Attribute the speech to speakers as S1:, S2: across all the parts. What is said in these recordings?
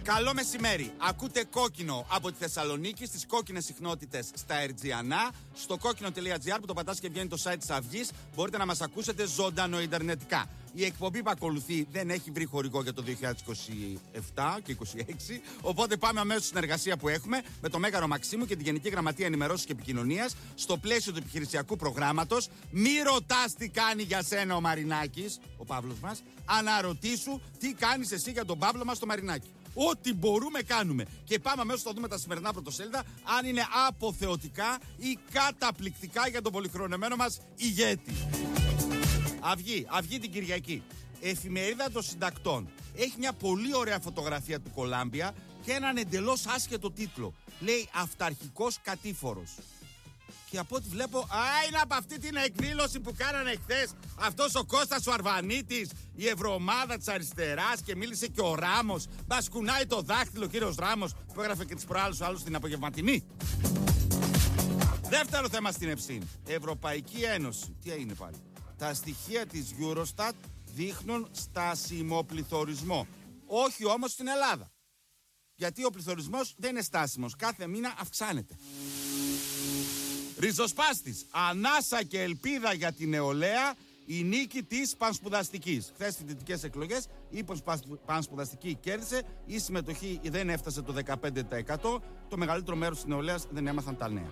S1: Καλό μεσημέρι. Ακούτε Κόκκινο από τη Θεσσαλονίκη στις κόκκινες συχνότητες στα Ερτζιανά. Στο κόκκινο.gr που το πατάς και βγαίνει το site της Αυγής, μπορείτε να μας ακούσετε ζωντανό ιντερνετικά. Η εκπομπή που ακολουθεί δεν έχει βρει χορηγό για το 2027 και 2026. Οπότε πάμε αμέσως στη συνεργασία που έχουμε με το Μέγαρο Μαξίμου και τη Γενική Γραμματεία Ενημερώσεως και Επικοινωνίας στο πλαίσιο του επιχειρησιακού προγράμματος. Μη ρωτάς τι κάνει για σένα ο Μαρινάκης, ο Παύλος μας. Αναρωτήσου τι κάνεις εσύ για τον Παύλο μας το Μαρινάκη. Ό,τι μπορούμε κάνουμε. Και πάμε αμέσως να δούμε τα σημερινά πρωτοσέλιδα αν είναι αποθεωτικά ή καταπληκτικά για τον πολυχρονεμένο μας ηγέτη. Αυγή την Κυριακή. Εφημερίδα των Συντακτών. Έχει μια πολύ ωραία φωτογραφία του Κολάμπια και έναν εντελώς άσχετο τίτλο. Λέει αυταρχικός κατήφορος. Και από ό,τι βλέπω, είναι από αυτή την εκδήλωση που κάνανε χθες αυτός ο Κώστας ο Αρβανίτης, η Ευρωομάδα της Αριστεράς, και μίλησε και ο Ράμος. Μας κουνάει το δάχτυλο ο κύριος Ράμος που έγραφε και τις προάλλες άλλους στην απογευματινή. Δεύτερο θέμα στην Ευσύν. Ευρωπαϊκή Ένωση. Τι έγινε πάλι? Τα στοιχεία της Eurostat δείχνουν στάσιμο πληθωρισμό. Όχι όμως στην Ελλάδα. Γιατί ο πληθωρισμός δεν είναι στάσιμος. Κάθε μήνα αυξάνεται. Ριζοσπάστης. Ανάσα και ελπίδα για την νεολαία. Η νίκη της πανσπουδαστικής. Χθες στις δυτικές εκλογές η πανσπουδαστική κέρδισε. Η συμμετοχή δεν έφτασε το 15%. Το μεγαλύτερο μέρος της νεολαίας δεν έμαθαν τα νέα.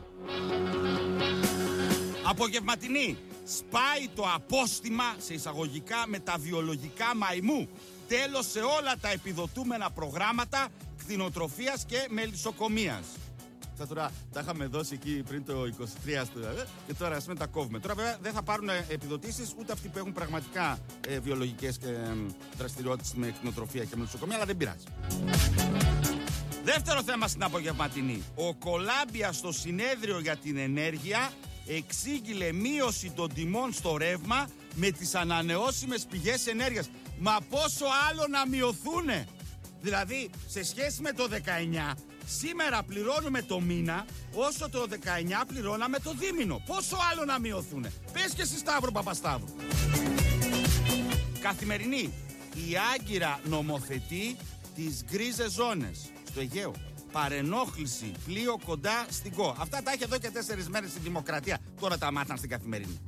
S1: Απογευματινή. Σπάει το απόστημα, σε εισαγωγικά, με τα βιολογικά μαϊμού. Τέλος σε όλα τα επιδοτούμενα προγράμματα κτηνοτροφίας και μελισσοκομείας. Αυτά τώρα τα είχαμε δώσει εκεί πριν το 23 και τώρα ας πούμε τα κόβουμε. Τώρα βέβαια δεν θα πάρουν επιδοτήσεις ούτε αυτοί που έχουν πραγματικά βιολογικές δραστηριότητες με κτηνοτροφία και μελισσοκομεία, αλλά δεν πειράζει. Δεύτερο θέμα στην απογευματινή. Ο Κολάμπια στο συνέδριο για την ενέργεια εξήγηλε μείωση των τιμών στο ρεύμα με τις ανανεώσιμες πηγές ενέργειας. Μα πόσο άλλο να μειωθούνε? Δηλαδή σε σχέση με το 19, σήμερα πληρώνουμε το μήνα όσο το 19 πληρώναμε το δίμηνο. Πόσο άλλο να μειωθούνε? Πες και εσύ, Σταύρο Παπασταύρου. Καθημερινή. Η Άγκυρα νομοθετεί τις γκρίζες ζώνες στο Αιγαίο. Παρενόχληση, πλοίο κοντά στην ΚΟ. Αυτά τα έχει εδώ και 4 μέρες στη Δημοκρατία. Τώρα τα μάθαν στην Καθημερινή.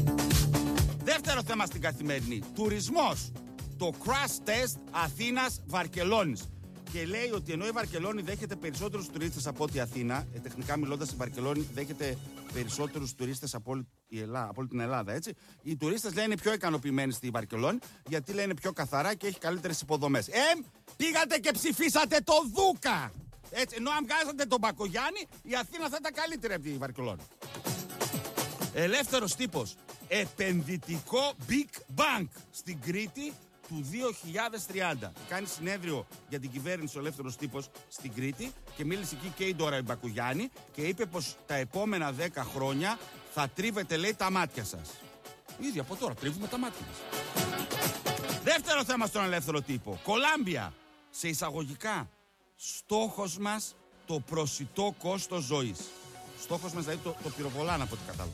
S1: Δεύτερο θέμα στην Καθημερινή. Τουρισμός. Το crash test Αθήνας-Βαρκελόνης. Και λέει ότι ενώ η Βαρκελόνη δέχεται περισσότερους τουρίστες από ό,τι η Αθήνα, τεχνικά μιλώντας, η Βαρκελόνη δέχεται περισσότερους τουρίστες από όλη την Ελλάδα, έτσι. Οι τουρίστες λένε είναι πιο ικανοποιημένοι στη Βαρκελόνη, γιατί λένε πιο καθαρά και έχει καλύτερες υποδομές. Πήγατε και ψηφίσατε το Δούκα! Έτσι, ενώ αν βγάζατε τον Μπακογιάννη, η Αθήνα θα ήταν καλύτερη από τη Βαρκελόνη. Ελεύθερος τύπος. Επενδυτικό Big Bang στην Κρήτη του 2030. Κάνει συνέδριο για την κυβέρνηση ο ελεύθερος τύπος στην Κρήτη και μίλησε εκεί και η Ντόρα Μπακογιάννη και είπε πως τα επόμενα 10 χρόνια θα τρίβετε, λέει, τα μάτια σας. Ήδη από τώρα τρίβουμε τα μάτια μας. Δεύτερο θέμα στον ελεύθερο τύπο. Κολάμπια. Σε εισαγωγικά. Στόχος μας το προσιτό κόστος ζωής. Στόχος μας δηλαδή το πυροβολάν από ό,τι κατάλαβα.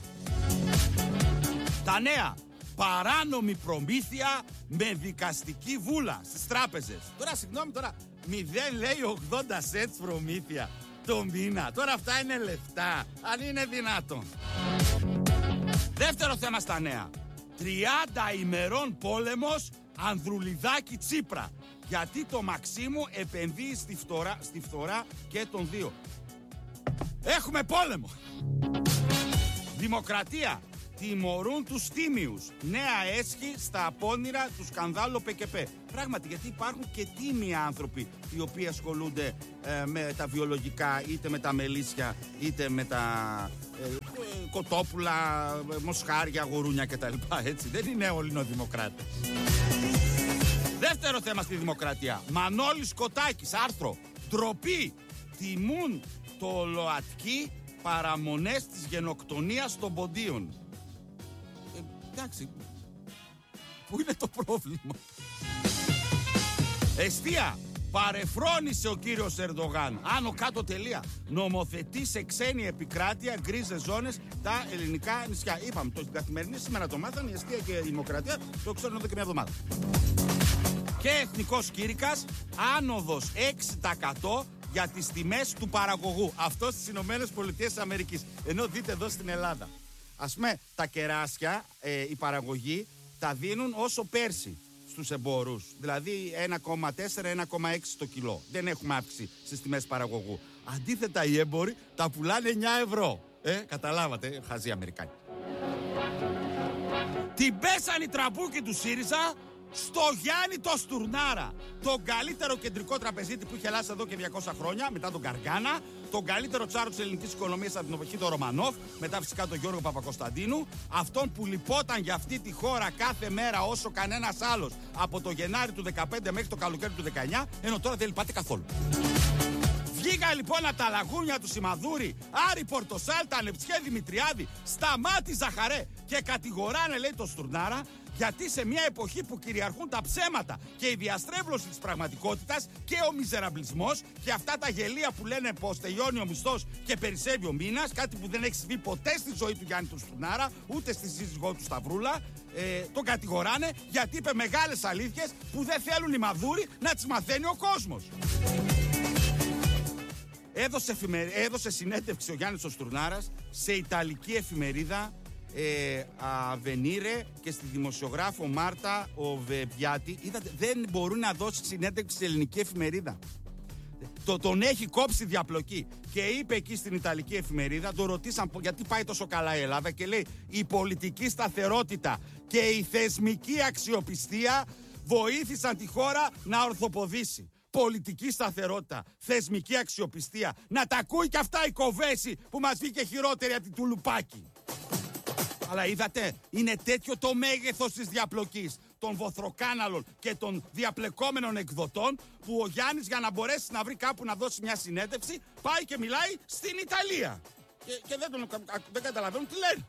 S1: Τα νέα. Παράνομη προμήθεια με δικαστική βούλα στις τράπεζες. Τώρα συγγνώμη, 0 λέει 80 cents προμήθεια το μήνα. Τώρα αυτά είναι λεφτά, αν είναι δυνατόν. Δεύτερο θέμα στα νέα. 30 ημερών πόλεμος Ανδρουλιδάκη Τσίπρα. Γιατί το Μαξίμου επενδύει στη φθορά και των δύο. Έχουμε πόλεμο. Δημοκρατία. Τιμωρούν τους τίμιους. Νέα έσχη στα απόνερα του σκανδάλου ΠΚΠ. Πράγματι, γιατί υπάρχουν και τίμιοι άνθρωποι οι οποίοι ασχολούνται με τα βιολογικά, είτε με τα μελίσια, είτε με τα κοτόπουλα, μοσχάρια, γουρούνια κτλ. Έτσι, δεν είναι όλοι δημοκράτες. Δεύτερο θέμα στη Δημοκρατία. Μανώλης Κοτάκης, άρθρο. Ντροπή. Τιμούν το ΛΟΑΤΚΙ παραμονές της γενοκτονίας των ποντίων. Εντάξει, πού είναι το πρόβλημα? Εστία. Παρεφρόνησε ο κύριος Ερντογάν. Άνω κάτω τελεία. Νομοθετεί σε ξένη επικράτεια γκρίζες ζώνες τα ελληνικά νησιά. Είπαμε το στην Καθημερινή, σήμερα το μάθανε. Η Εστία και η Δημοκρατία το ξέρουν εδώ και μια εβδομάδα. Και εθνικός κήρυκας, άνοδος 6% για τις τιμές του παραγωγού. Αυτό στις Ηνωμένες Πολιτείες Αμερικής. Ενώ δείτε εδώ στην Ελλάδα. Ας πούμε, τα κεράσια, η παραγωγή, τα δίνουν όσο πέρσι στους εμπόρους. Δηλαδή 1,4-1,6 το κιλό. Δεν έχουμε αύξηση στις τιμές παραγωγού. Αντίθετα, οι έμποροι τα πουλάνε 9 ευρώ. Καταλάβατε, χαζοί Αμερικάνοι. Την πέσαν οι τραμπούκοι του ΣΥΡΙΖΑ στο Γιάννη το Στουρνάρα. Τον καλύτερο κεντρικό τραπεζίτη που είχε αλλάξει εδώ και 200 χρόνια, μετά τον Καργκάνα. Τον καλύτερο τσάρο της ελληνικής οικονομίας από την εποχή τον Ρωμανόφ, μετά φυσικά τον Γιώργο Παπακοσταντίνου. Αυτόν που λυπόταν για αυτή τη χώρα κάθε μέρα όσο κανένας άλλος από το Γενάρη του 2015 μέχρι το καλοκαίρι του 2019, ενώ τώρα δεν λυπάται καθόλου. Βγήκα λοιπόν να τα λαγούνια του Σιμαδούρη, Άρη Πορτοσάλτα, Νεψιέ Δημητριάδη, Σταμάτη Ζαχαρέ και κατηγοράνε, λέει, το Στουρνάρα, γιατί σε μια εποχή που κυριαρχούν τα ψέματα και η διαστρέβλωση της πραγματικότητας και ο μιζεραμπλισμός και αυτά τα γελία που λένε πως τελειώνει ο μισθός και περισσεύει ο μήνας, κάτι που δεν έχει συμβεί ποτέ στη ζωή του Γιάννη του Στουρνάρα, ούτε στη σύζυγό του Σταυρούλα, τον κατηγοράνε γιατί είπε μεγάλες αλήθειες που δεν θέλουν οι μαδούροι να τις μαθαίνει ο κόσμος. Έδωσε συνέντευξη ο Γιάννης ο Στουρνάρας σε ιταλική εφημερίδα Avvenire και στη δημοσιογράφο Μάρτα ο Βεβιάτη. Είδατε, δεν μπορούν να δώσει συνέντευξη σε ελληνική εφημερίδα. Τον έχει κόψει διαπλοκή. Και είπε εκεί στην ιταλική εφημερίδα, τον ρωτήσαν γιατί πάει τόσο καλά η Ελλάδα και λέει η πολιτική σταθερότητα και η θεσμική αξιοπιστία βοήθησαν τη χώρα να ορθοποδήσει. Πολιτική σταθερότητα, θεσμική αξιοπιστία. Να τα ακούει κι αυτά η Κοβέση που μας βγήκε χειρότερη από την Τουλουπάκη. Αλλά είδατε, είναι τέτοιο το μέγεθος της διαπλοκής των βοθροκάναλων και των διαπλεκόμενων εκδοτών που ο Γιάννης, για να μπορέσει να βρει κάπου να δώσει μια συνέντευξη, πάει και μιλάει στην Ιταλία. Και δεν καταλαβαίνουν τι λένε.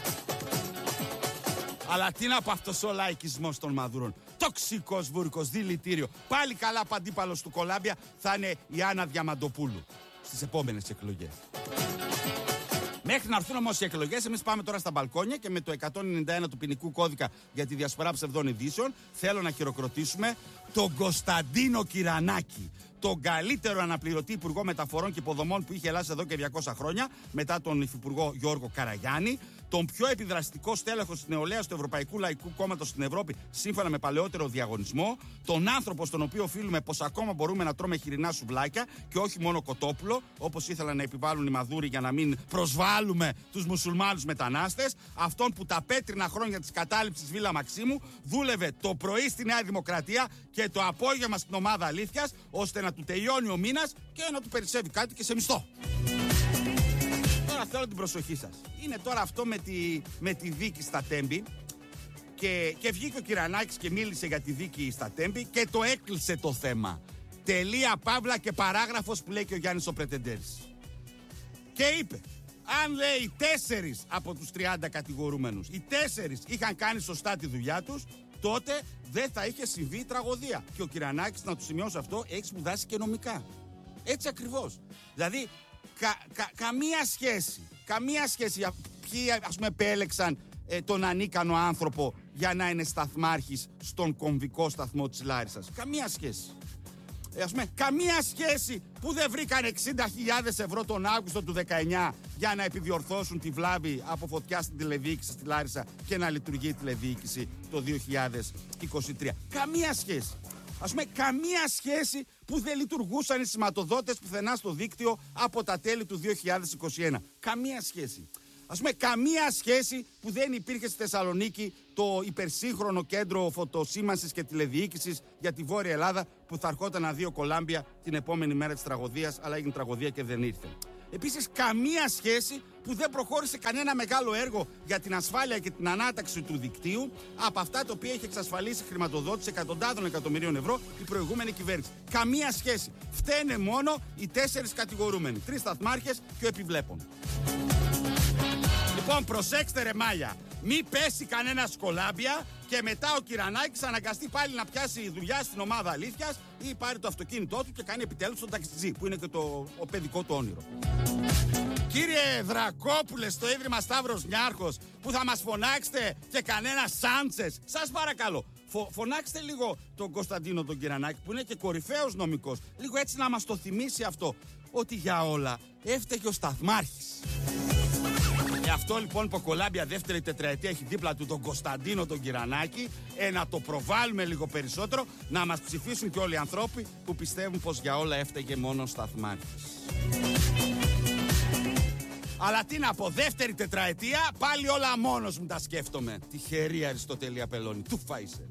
S1: Αλλά τι να πω αυτός ο λαϊκισμός των μαδούρων. Τοξικός βούρικος, δηλητήριο. Πάλι καλά αντίπαλος του Κολάμπια θα είναι η Άννα Διαμαντοπούλου στις επόμενες εκλογές. Μέχρι να έρθουν όμως οι εκλογές, εμείς πάμε τώρα στα μπαλκόνια και με το 191 του ποινικού κώδικα για τη διασπορά ψευδών ειδήσεων θέλω να χειροκροτήσουμε τον Κωνσταντίνο Κυρανάκη. Τον καλύτερο αναπληρωτή υπουργό μεταφορών και υποδομών που είχε Ελλάδα εδώ και 200 χρόνια, μετά τον υφυπουργό Γιώργο Καραγιάννη, τον πιο επιδραστικό στέλεχος της νεολαίας του Ευρωπαϊκού Λαϊκού Κόμματος στην Ευρώπη, σύμφωνα με παλαιότερο διαγωνισμό, τον άνθρωπο στον οποίο οφείλουμε πως ακόμα μπορούμε να τρώμε χοιρινά σουβλάκια και όχι μόνο κοτόπουλο, όπως ήθελαν να επιβάλλουν οι μαδούροι για να μην προσβάλλουμε τους μουσουλμάνους μετανάστες, αυτόν που τα πέτρινα χρόνια της κατάληψης Βίλα Μαξίμου δούλευε το πρωί στη Νέα Δημοκρατία και το απόγευμα στην ομάδα Αλήθειας, ώστε να του τελειώνει ο μήνας και να του περισσεύει κάτι και σε μισθό. Τώρα θέλω την προσοχή σας. Είναι τώρα αυτό με τη δίκη στα Τέμπη και βγήκε ο Κυρανάκης και μίλησε για τη δίκη στα Τέμπη και το έκλεισε το θέμα. Τελεία, παύλα και παράγραφος που λέει και ο Γιάννης ο Πρετεντέρης. Και είπε, αν λέει 4 από τους 30 κατηγορούμενους, οι 4 είχαν κάνει σωστά τη δουλειά τους, τότε δεν θα είχε συμβεί η τραγωδία. Και ο Κυρανάκης, να του σημειώσω αυτό, έχει σπουδάσει και νομικά. Έτσι ακριβώς. Δηλαδή, καμία σχέση για ποιοι, ας πούμε, επέλεξαν τον ανίκανο άνθρωπο για να είναι σταθμάρχης στον κομβικό σταθμό της Λάρισσας. Καμία σχέση. Καμία σχέση που δεν βρήκαν 60.000 ευρώ τον Αύγουστο του 19 για να επιδιορθώσουν τη βλάβη από φωτιά στην τηλεδιοίκηση στη Λάρισα και να λειτουργεί η τηλεδιοίκηση το 2023. Καμία σχέση. Καμία σχέση που δεν λειτουργούσαν οι σηματοδότες πουθενά στο δίκτυο από τα τέλη του 2021. Καμία σχέση. Καμία σχέση που δεν υπήρχε στη Θεσσαλονίκη το υπερσύγχρονο κέντρο φωτοσήμανσης και τηλεδιοίκησης για τη Βόρεια Ελλάδα που θα ερχόταν να δει ο Κολάμπια την επόμενη μέρα της τραγωδίας, αλλά έγινε τραγωδία και δεν ήρθε. Επίσης, καμία σχέση που δεν προχώρησε κανένα μεγάλο έργο για την ασφάλεια και την ανάταξη του δικτύου από αυτά τα οποία είχε εξασφαλίσει χρηματοδότηση εκατοντάδων εκατομμυρίων ευρώ η προηγούμενη κυβέρνηση. Καμία σχέση. Φταίνε μόνο οι 4 κατηγορούμενοι. 3 σταθμάρχες και ο επιβλέπων. Λοιπόν, προσέξτε ρε μάλια. Μη πέσει κανένα Κολάμπια και μετά ο Κυρανάκης αναγκαστεί πάλι να πιάσει δουλειά στην ομάδα Αλήθειας ή πάρει το αυτοκίνητό του και κάνει επιτέλους τον ταξιτζή, που είναι και ο παιδικό του όνειρο. Κύριε Δρακόπουλε, στο Ίδρυμα Σταύρος Νιάρχος, που θα μας φωνάξετε και κανένα Σάντσες, σας παρακαλώ, Φωνάξτε λίγο τον Κωνσταντίνο τον Κυρανάκη, που είναι και κορυφαίος νομικός, λίγο έτσι να μας το θυμίσει αυτό, ότι για όλα έφταιγε ο Σταθμάρχης. Αυτό λοιπόν που ο Κολάμπια δεύτερη τετραετία έχει δίπλα του τον Κωνσταντίνο τον Κυρανάκη, να το προβάλλουμε λίγο περισσότερο, να μας ψηφίσουν και όλοι οι ανθρώποι που πιστεύουν πως για όλα έφταιγε μόνο ο Σταθμάρχης. Αλλά τι να πω, δεύτερη τετραετία, πάλι όλα μόνος μου τα σκέφτομαι. Τυχερή Αριστοτέλη Απελώνη, του φάισε.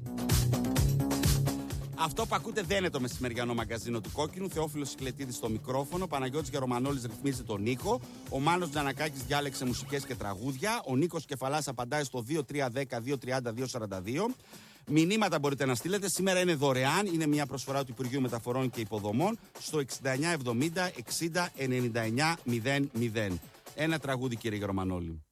S1: Αυτό που ακούτε δεν είναι το μεσημεριανό μαγκαζίνο του Κόκκινου. Θεόφιλος Σικλετίδης στο μικρόφωνο. Παναγιώτης Γερομανόλης ρυθμίζει τον ήχο. Ο Μάνος Τζανακάκης διάλεξε μουσικές και τραγούδια. Ο Νίκος Κεφαλάς απαντάει στο 2310-230-242. Μηνύματα μπορείτε να στείλετε. Σήμερα είναι δωρεάν. Είναι μια προσφορά του Υπουργείου Μεταφορών και Υποδομών στο 6970 60 99 00. Ένα τραγούδι, κύριε Γερομανόλη.